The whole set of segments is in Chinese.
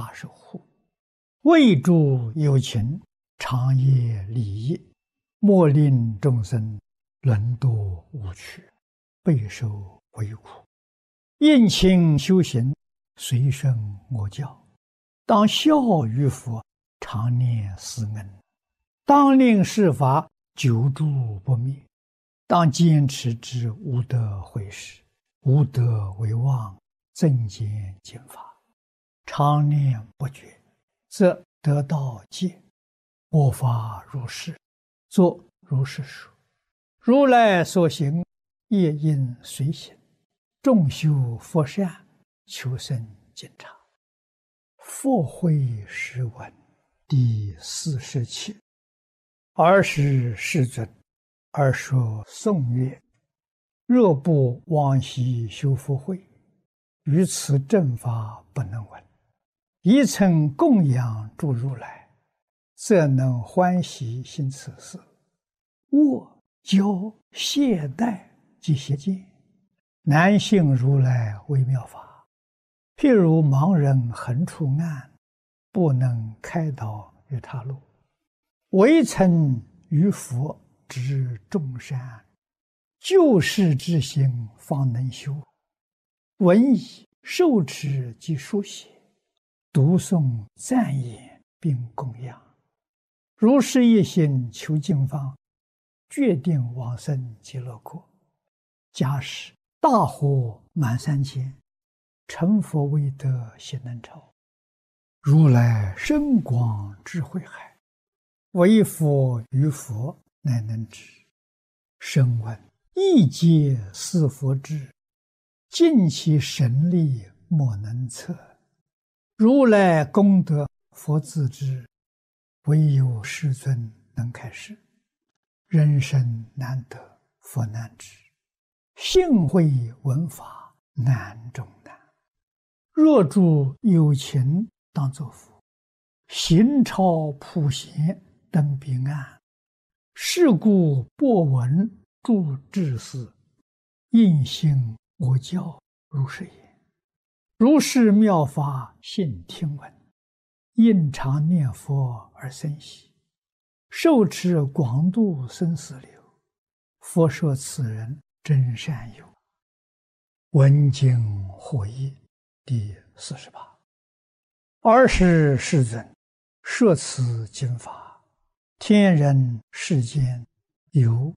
他守护。为诸有情，常业利益，莫令众生沦堕无趣，备受为苦。应勤修行，随顺我教，当效于佛，常念思恩，当令世法久住不灭，当坚持之无德毁事，无德为妄，增减减法，常念不绝，则得道戒。我法如是，作如是说。如来所行，业应随行，众修佛善，求生净察。佛慧诗文第47。尔时世尊，尔说颂曰：若不往昔修福慧，于此正法不能闻。一曾供养诸如来，则能欢喜行此事。握教懈怠及邪见，难信如来微妙法。譬如盲人横出暗，不能开导于他路。唯曾于佛知众善，救世之心方能修。闻已受持及书写，读诵赞言并供养。如是一心求经方，决定往生极乐国。假使大火满3000，成佛未得悉能超。如来深广智慧海，唯佛于佛乃能知。声闻亦皆似佛智，尽其神力莫能测。如来功德佛自知，唯有世尊能开示。人生难得佛难知，信会闻法难中难。若诸有情当作佛，行超普贤登彼岸。是故播闻诸智事，应信我教如是言。如是妙法信听闻，应常念佛而生喜，受持广度生死流。佛说此人真善友。闻经获益第48。尔时世尊，说此经法，天人世间有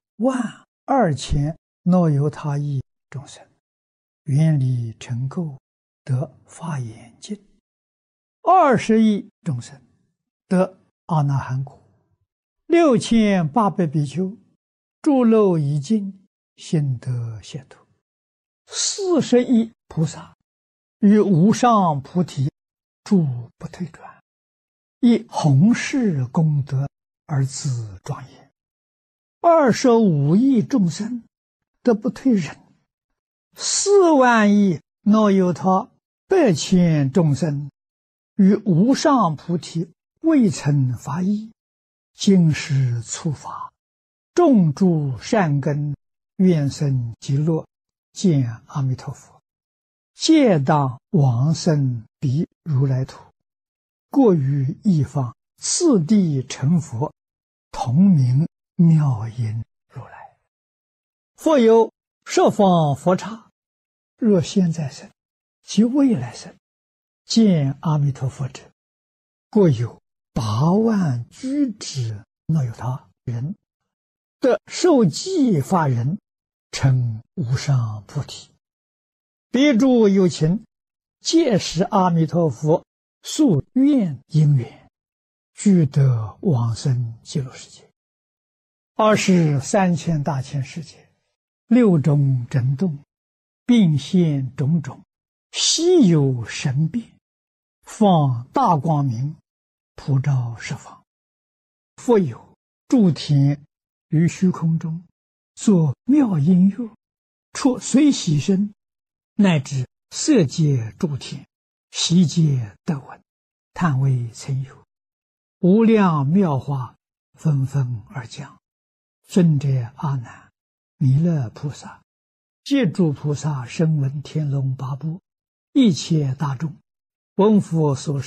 12000若由他亿众生，愿力成垢，得法眼净；20亿众生得阿那含果；6800比丘诸漏已尽，心得解脱；40亿菩萨于无上菩提住不退转，以弘誓功德而自庄严。25亿众生得不退忍，4万亿若有他100千众生于无上菩提未曾发意，今世触法，种诸善根，愿生极乐，见阿弥陀佛，皆当往生彼如来土，过于一方，次第成佛，同名妙音如来。复有十方佛刹，若现在生及未来生，见阿弥陀佛者，过有8万居之若有他人，得受记法人，成无上菩提。彼诸有情，皆是阿弥陀佛宿愿因缘，俱得往生极乐世界。23千大千世界，6种震动，并现种种稀有神变，放大光明，普照十方。复有诸天于虚空中，作妙音乐，出随喜声，乃至色界诸天，悉皆得闻，叹为曾有。无量妙法纷纷而降。尊者阿难、弥勒菩萨、戒诸菩萨声闻天龙八部，一切大众，闻佛所说